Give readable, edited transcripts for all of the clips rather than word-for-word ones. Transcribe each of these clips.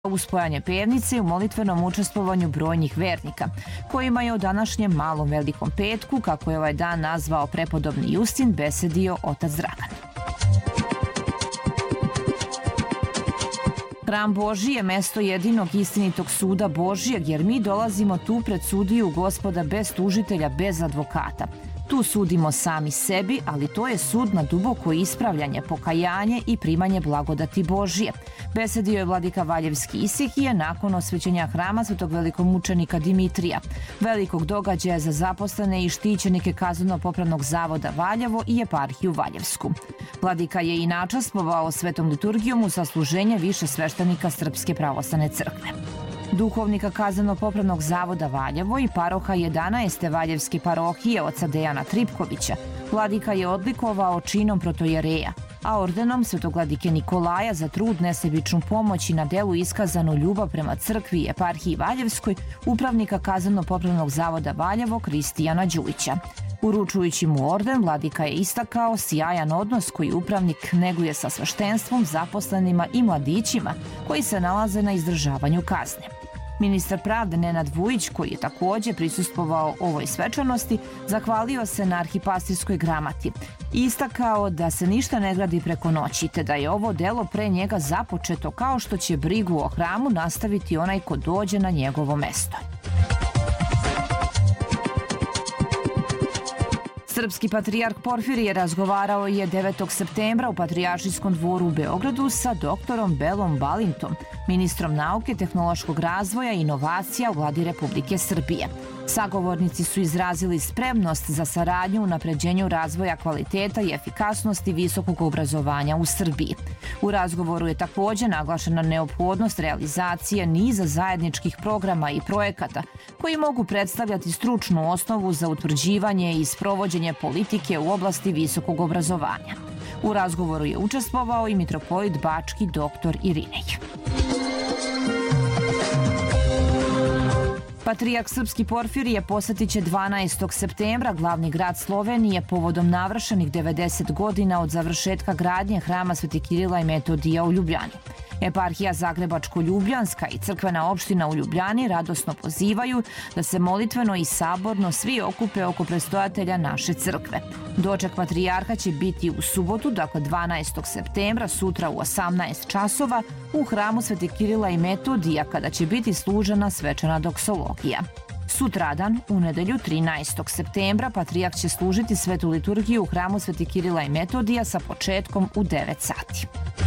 uz spojanje pevnice i u molitvenom učestvovanju brojnih vernika, kojima je o današnjem malom velikom petku, kako je ovaj dan nazvao prepodobni Justin, besedio otac Dragan. Hram Božji je mesto jedinog istinitog suda Božijeg, jer mi dolazimo tu pred sudiju Gospoda bez tužitelja, bez advokata. Tu sudimo sami sebi, ali to je sud na duboko ispravljanje, pokajanje i primanje blagodati Božije. Besedio je vladika Valjevski Isihije nakon osvećenja hrama svetog velikomučenika Dimitrija, velikog događaja za zaposlene i štićenike Kazneno-popravnog zavoda Valjevo i eparhiju Valjevsku. Vladika je i načastvovao svetom liturgijom u sasluženje više sveštenika Srpske pravoslavne crkve. Duhovnika Kazneno-popravnog zavoda Valjevo i paroha 11. Valjevske parohije oca Dejana Tripkovića vladika je odlikovao činom protojereja, a ordenom svetog vladike Nikolaja za trud, nesebičnu pomoć i na delu iskazanu ljubav prema crkvi i eparhiji Valjevskoj upravnika Kazneno-popravnog zavoda Valjevo Kristijana Đujića. Uručujući mu orden, vladika je istakao sjajan odnos koji upravnik neguje sa sveštenstvom, zaposlenima i mladićima koji se nalaze na izdržavanju kazne. Ministar pravde Nenad Vujić, koji je takođe prisustvovao ovoj svečanosti, zahvalio se na arhipastirskoj gramati i istakao da se ništa ne gradi preko noći, te da je ovo delo pre njega započeto, kao što će brigu o hramu nastaviti onaj ko dođe na njegovo mesto. Srpski patrijarh Porfirije razgovarao je 9. septembra u Patrijaršijskom dvoru u Beogradu sa doktorom Belom Balintom, ministrom nauke, tehnološkog razvoja i inovacija u vladi Republike Srbije. Sagovornici su izrazili spremnost za saradnju u unapređenju razvoja kvaliteta i efikasnosti visokog obrazovanja u Srbiji. U razgovoru je takođe naglašena neophodnost realizacije niza zajedničkih programa i projekata koji mogu predstavljati stručnu osnovu za utvrđivanje i sprovođenje politike u oblasti visokog obrazovanja. U razgovoru je učestvovao i mitropolit Bački dr. Irinej. Patrijarh Srpski Porfirije posetit će 12. septembra glavni grad Slovenije povodom navršenih 90 godina od završetka gradnje hrama Sveti Kirila i Metodija u Ljubljani. Eparhija Zagrebačko-Ljubljanska i crkvena opština u Ljubljani radosno pozivaju da se molitveno i saborno svi okupe oko predstojatelja naše crkve. Doček patrijarha će biti u subotu, dakle 12. septembra, sutra u 18 časova u hramu Sveti Kirila i Metodija, kada će biti služena svečana doksologija. Sutradan, u nedelju 13. septembra, patrijarh će služiti svetu liturgiju u hramu Sveti Kirila i Metodija sa početkom u 9 sati.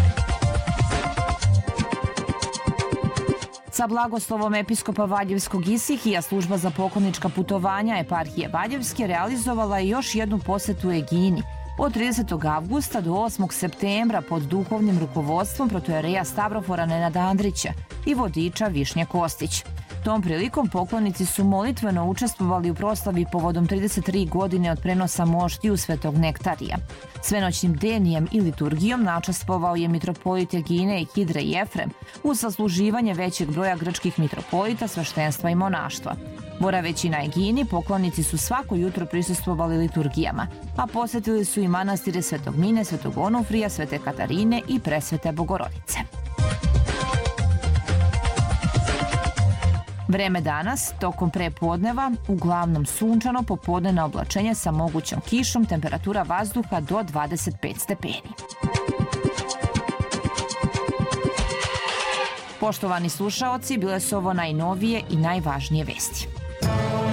Sa blagoslovom episkopa Valjevskog Isihija služba za poklonička putovanja eparhije Valjevske realizovala je još jednu posetu Egini od 30. avgusta do 8. septembra pod duhovnim rukovodstvom protojereja Stavrofora Nenada Andrića i vodiča Višnje Kostić. Tom prilikom poklonici su molitveno učestvovali u proslavi povodom 33 godine od prenosa moštiju Svetog Nektarija. Svenoćnim denijem i liturgijom načastvovao je mitropolit Egine i Hidre Jefrem uz sasluživanje većeg broja grčkih mitropolita, sveštenstva i monaštva. Boraveći na Egini, poklonici su svako jutro prisustvovali liturgijama, a posetili su i manastire Svetog Mine, Svetog Onufrija, Svete Katarine i Presvete Bogorodice. Vreme danas, tokom prepodneva, uglavnom sunčano, popodnevno oblačenje sa mogućom kišom, temperatura vazduha do 25 stepeni. Poštovani slušaoci, bile su ovo najnovije i najvažnije vesti.